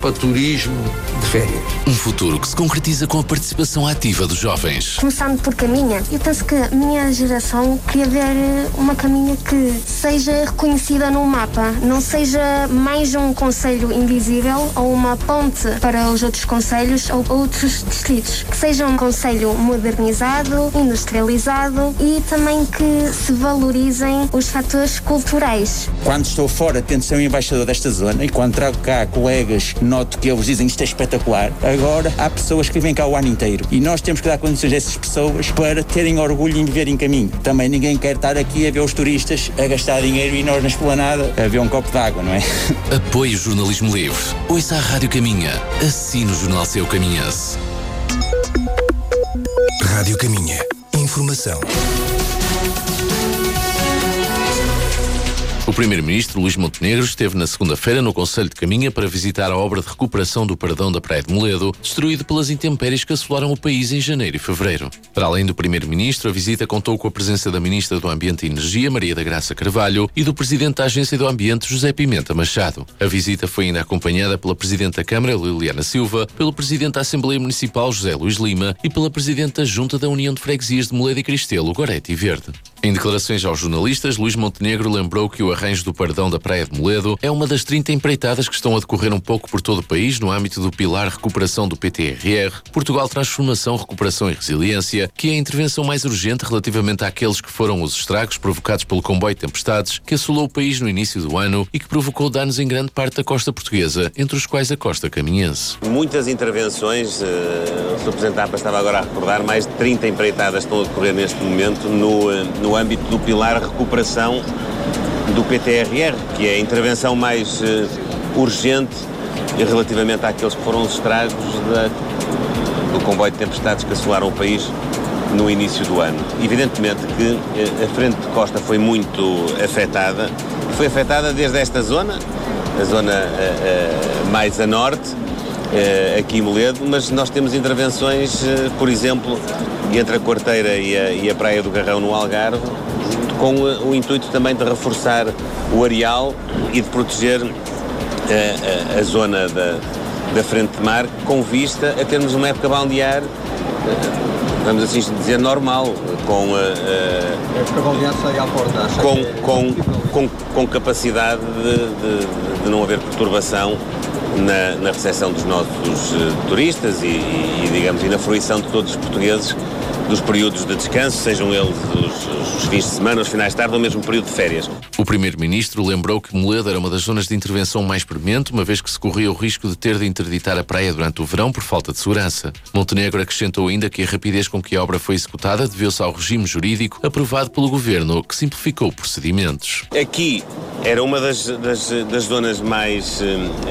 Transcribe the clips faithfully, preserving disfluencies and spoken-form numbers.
para turismo de férias. Um futuro que se concretiza com a participação ativa dos jovens. Começando por Caminha, eu penso que a minha geração queria ver uma Caminha que seja reconhecida no mapa, não seja mais um concelho invisível ou uma ponte para os outros concelhos ou outros distritos. Que seja um concelho modernizado, industrializado e também que se valorizem os fatores culturais. Quando estou fora, tento ser um embaixador desta zona e quando trago cá colegas, noto que eles dizem isto é espetacular. Agora, há pessoas que vêm cá o ano inteiro e nós temos que dar condições a essas pessoas para terem orgulho em viver em Caminho. Também ninguém quer estar aqui a ver os turistas a gastar dinheiro e nós na esplanada a ver um copo de água, não é? Apoie o jornalismo livre. Ouça a Rádio Caminha. Assine o Jornal Seu Caminhense. Rádio Caminha. Informação. O primeiro-ministro Luís Montenegro esteve na segunda-feira no Concelho de Caminha para visitar a obra de recuperação do Pardão da Praia de Moledo, destruído pelas intempéries que assolaram o país em janeiro e fevereiro. Para além do primeiro-ministro, a visita contou com a presença da ministra do Ambiente e Energia, Maria da Graça Carvalho, e do presidente da Agência do Ambiente, José Pimenta Machado. A visita foi ainda acompanhada pela presidente da Câmara, Liliana Silva, pelo presidente da Assembleia Municipal, José Luís Lima, e pela presidente da Junta da União de Freguesias de Moledo e Cristelo, Gorete e Verde. Em declarações aos jornalistas, Luís Montenegro lembrou que o arranjo do Pardão da Praia de Moledo é uma das trinta empreitadas que estão a decorrer um pouco por todo o país no âmbito do Pilar Recuperação do P T R R, Portugal Transformação, Recuperação e Resiliência, que é a intervenção mais urgente relativamente àqueles que foram os estragos provocados pelo comboio de tempestades que assolou o país no início do ano e que provocou danos em grande parte da costa portuguesa, entre os quais a costa caminhense. Muitas intervenções, uh, o senhor Presidente da A P A estava agora a recordar, mais de trinta empreitadas estão a decorrer neste momento no, uh, no âmbito do Pilar Recuperação do P T R R, que é a intervenção mais uh, urgente relativamente àqueles que foram os estragos da, do comboio de tempestades que assolaram o país no início do ano. Evidentemente que uh, a frente de costa foi muito afetada, foi afetada desde esta zona, a zona uh, uh, mais a norte, uh, aqui em Moledo, mas nós temos intervenções, uh, por exemplo, entre a Quarteira e a, e a Praia do Garrão no Algarve, com o intuito também de reforçar o areal e de proteger a, a, a zona da, da frente de mar, com vista a termos uma época balnear, vamos assim dizer, normal, com a, a época balnear sai à porta, com, com, com, com capacidade de, de, de não haver perturbação na, na recepção dos nossos uh, turistas e, e, e, digamos, e na fruição de todos os portugueses dos períodos de descanso, sejam eles os, os fins de semana, os finais de tarde ou mesmo o período de férias. O primeiro-ministro lembrou que Moledo era uma das zonas de intervenção mais premente, uma vez que se corria o risco de ter de interditar a praia durante o verão por falta de segurança. Montenegro acrescentou ainda que a rapidez com que a obra foi executada deveu-se ao regime jurídico aprovado pelo governo, que simplificou procedimentos. Aqui era uma das, das, das zonas mais... Uh,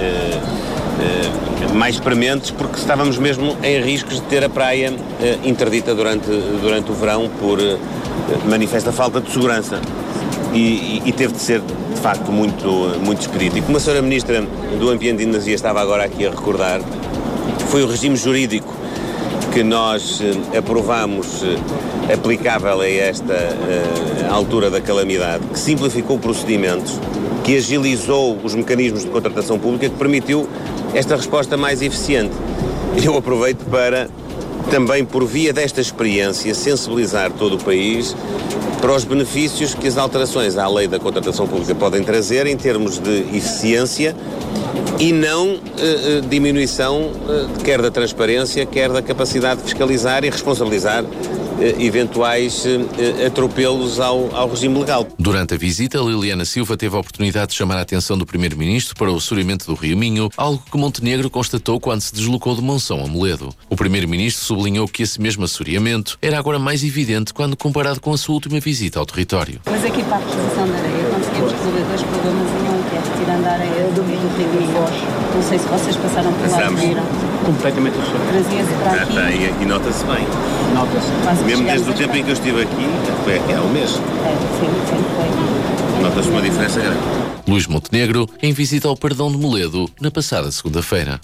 uh, Uh, mais prementes, porque estávamos mesmo em riscos de ter a praia uh, interdita durante, durante o verão por uh, manifesta falta de segurança e, e, e teve de ser de facto muito, muito expedito. E como a senhora Ministra do Ambiente e Energia estava agora aqui a recordar, foi o regime jurídico que nós uh, aprovamos uh, aplicável a esta uh, altura da calamidade, que simplificou procedimentos, que agilizou os mecanismos de contratação pública, que permitiu esta resposta mais eficiente. Eu aproveito para, também por via desta experiência, sensibilizar todo o país para os benefícios que as alterações à lei da contratação pública podem trazer em termos de eficiência e não uh, uh, diminuição uh, quer da transparência, quer da capacidade de fiscalizar e responsabilizar eventuais uh, atropelos ao, ao regime legal. Durante a visita, Liliana Silva teve a oportunidade de chamar a atenção do primeiro-ministro para o assoreamento do Rio Minho, algo que Montenegro constatou quando se deslocou de Monção a Moledo. O primeiro-ministro sublinhou que esse mesmo assoreamento era agora mais evidente quando comparado com a sua última visita ao território. Mas aqui para a reposição da areia conseguimos resolver dois problemas em um, que é retirando a areia do Rio Minho. Não sei se vocês passaram por lá e viram. Completamente resolvido. Trazia-se para aqui. Já tem, e nota-se bem. Nota-se. Mesmo desde o tempo em que eu estive aqui, foi é um mês. É, sim, sim, foi. Nota-se uma diferença grande. Luís Montenegro, em visita ao Pardão de Moledo, na passada segunda-feira.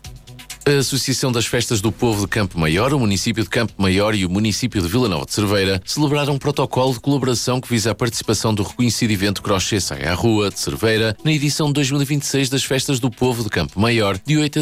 A Associação das Festas do Povo de Campo Maior, o município de Campo Maior e o município de Vila Nova de Cerveira celebraram um protocolo de colaboração que visa a participação do reconhecido evento Crochê Sai à Rua, de Cerveira, na edição de dois mil e vinte e seis das Festas do Povo de Campo Maior, de oito a